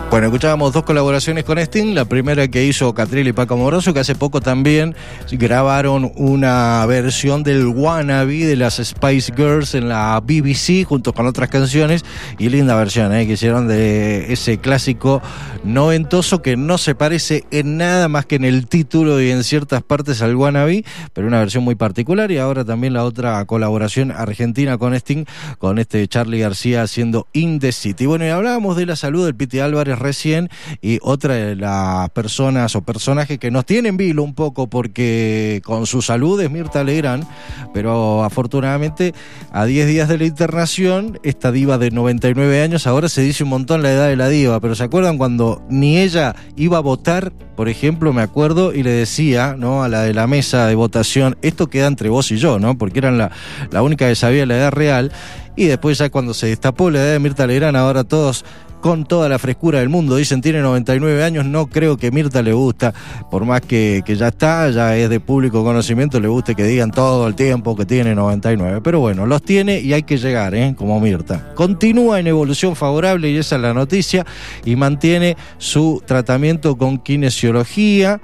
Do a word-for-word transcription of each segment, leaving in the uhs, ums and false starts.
Bueno, escuchábamos dos colaboraciones con Sting, la primera que hizo Catriel y Paco Amoroso, que hace poco también grabaron una versión del Wannabe de las Spice Girls en la B B C junto con otras canciones, y linda versión ¿eh? que hicieron de ese clásico noventoso que no se parece en nada más que en el título y en ciertas partes al Wannabe, pero una versión muy particular. Y ahora también la otra colaboración argentina con Sting, con este Charly García haciendo In The City. Bueno, y hablábamos de la salud del Piti Álvarez recién, y otra de las personas o personajes que nos tienen vilo un poco porque con su salud es Mirta Legrand, pero afortunadamente a diez días de la internación, esta diva de noventa y nueve años, ahora se dice un montón la edad de la diva, pero ¿se acuerdan cuando ni ella iba a votar? Por ejemplo, me acuerdo, y le decía, ¿no?, a la de la mesa de votación, esto queda entre vos y yo, ¿no?, porque eran la, la única que sabía la edad real. Y después, ya cuando se destapó la edad de Mirta Legrand, ahora todos, con toda la frescura del mundo, dicen tiene noventa y nueve años. No creo que Mirta le gusta, por más que, que ya está, ya es de público conocimiento, le guste que digan todo el tiempo que tiene noventa y nueve. Pero bueno, los tiene y hay que llegar, ¿eh? Como Mirta. Continúa en evolución favorable, y esa es la noticia, y mantiene su tratamiento con kinesiología.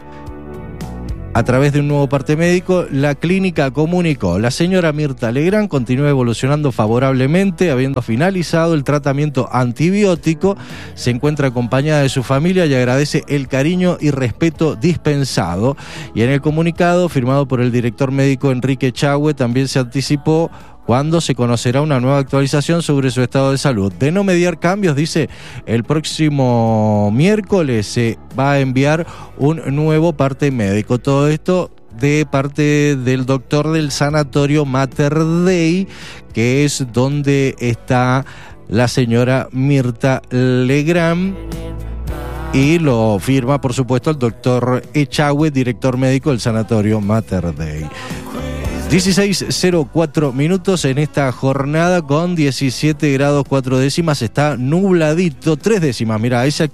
A través de un nuevo parte médico, la clínica comunicó: la señora Mirta Legrand continúa evolucionando favorablemente, habiendo finalizado el tratamiento antibiótico, se encuentra acompañada de su familia y agradece el cariño y respeto dispensado. Y en el comunicado, firmado por el director médico Enrique Echagüe, también se anticipó cuando se conocerá una nueva actualización sobre su estado de salud. De no mediar cambios, dice, el próximo miércoles se va a enviar un nuevo parte médico. Todo esto de parte del doctor del sanatorio Mater Dei, que es donde está la señora Mirta Legrand. Y lo firma, por supuesto, el doctor Echagüe, director médico del sanatorio Mater Dei. dieciséis cero cuatro minutos en esta jornada con diecisiete grados cuatro décimas, está nubladito, tres décimas, mira, esa